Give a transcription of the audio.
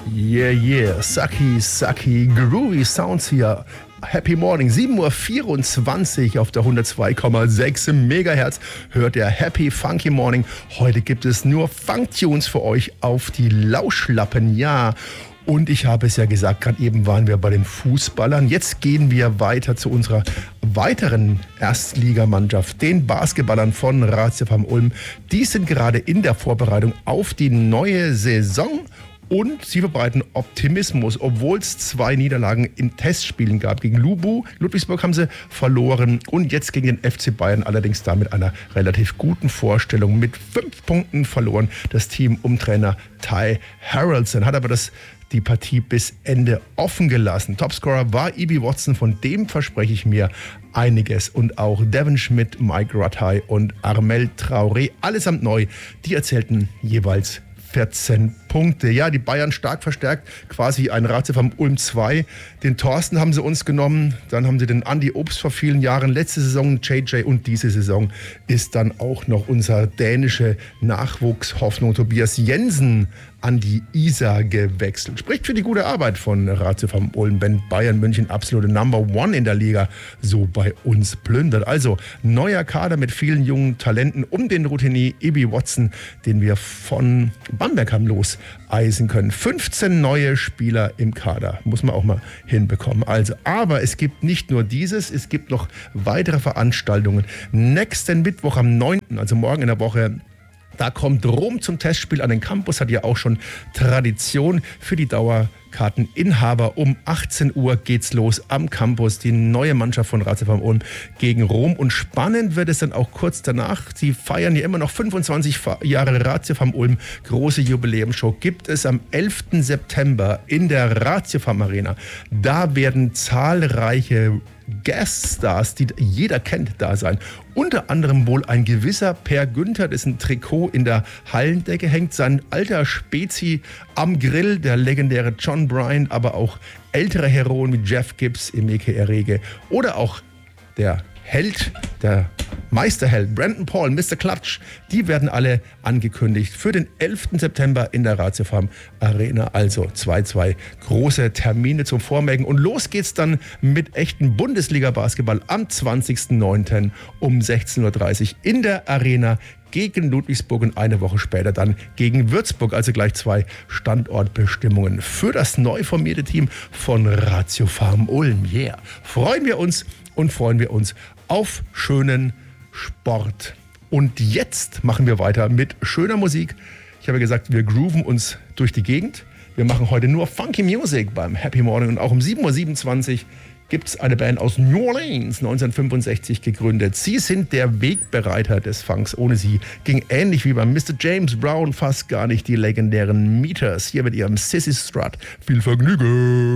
Yeah, yeah, Saki, groovy Sounds hier. Happy Morning, 7.24 Uhr auf der 102,6 Megahertz hört der Happy Funky Morning. Heute gibt es nur Funk-Tunes für euch auf die Lauschlappen, ja. Und ich habe es ja gesagt, gerade eben waren wir bei den Fußballern. Jetzt gehen wir weiter zu unserer weiteren Erstligamannschaft, den Basketballern von Ratiofarm Ulm. Die sind gerade in der Vorbereitung auf die neue Saison. Und sie verbreiten Optimismus, obwohl es 2 Niederlagen in Testspielen gab. Gegen Lubu, Ludwigsburg haben sie verloren und jetzt gegen den FC Bayern, allerdings da mit einer relativ guten Vorstellung. Mit 5 Punkten verloren das Team um Trainer Ty Harrelson. Hat aber die Partie bis Ende offen gelassen. Topscorer war Ibi Watson, von dem verspreche ich mir einiges. Und auch Devin Schmidt, Mike Rattay und Armel Traoré, allesamt neu, die erzählten jeweils 14 Punkte. Ja, die Bayern stark verstärkt, quasi ein Ratiofarm Ulm 2. Den Thorsten haben sie uns genommen, dann haben sie den Andi Obst vor vielen Jahren, letzte Saison JJ und diese Saison ist dann auch noch unser dänische Nachwuchshoffnung Tobias Jensen an die Isar gewechselt. Spricht für die gute Arbeit von Ratiofarm Ulm, wenn Bayern München absolute Number One in der Liga so bei uns plündert. Also neuer Kader mit vielen jungen Talenten den Routinier Ibi Watson, den wir von Bamberg haben loseisen können. 15 neue Spieler im Kader, muss man auch mal hinbekommen. Also, aber es gibt nicht nur dieses, es gibt noch weitere Veranstaltungen. Nächsten Mittwoch am 9., also morgen in der Woche, da kommt Rom zum Testspiel an den Campus, hat ja auch schon Tradition für die Dauerkarteninhaber. Um 18 Uhr geht's los am Campus, die neue Mannschaft von Ratiofarm Ulm gegen Rom. Und spannend wird es dann auch kurz danach. Sie feiern ja immer noch 25 Jahre Ratiofarm Ulm. Große Jubiläumsshow gibt es am 11. September in der Ratiofarm Arena. Da werden zahlreiche Gueststars, die jeder kennt, da sein. Unter anderem wohl ein gewisser Per Günther, dessen Trikot in der Hallendecke hängt, sein alter Spezi am Grill, der legendäre John Bryan, aber auch ältere Heroen wie Jeff Gibbs, Emeke Erege oder auch der Held, der Meisterheld Brandon Paul, Mr. Clutch, die werden alle angekündigt für den 11. September in der Ratiofarm Arena. Also 2 große Termine zum Vormerken. Und los geht's dann mit echten Bundesliga-Basketball am 20.09. um 16.30 Uhr in der Arena gegen Ludwigsburg und eine Woche später dann gegen Würzburg. Also gleich 2 Standortbestimmungen für das neu formierte Team von Ratiofarm Ulm. Yeah. Freuen wir uns auf schönen Sport. Und jetzt machen wir weiter mit schöner Musik. Ich habe gesagt, wir grooven uns durch die Gegend. Wir machen heute nur Funky Music beim Happy Morning. Und auch um 7.27 Uhr gibt es eine Band aus New Orleans, 1965 gegründet. Sie sind der Wegbereiter des Funks. Ohne sie ging ähnlich wie beim Mr. James Brown fast gar nicht die legendären Meters. Hier mit ihrem Sissy Strut. Viel Vergnügen!